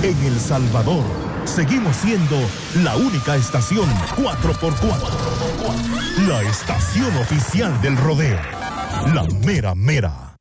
En El Salvador, seguimos siendo la única estación 4x4. La estación oficial del rodeo. La mera mera.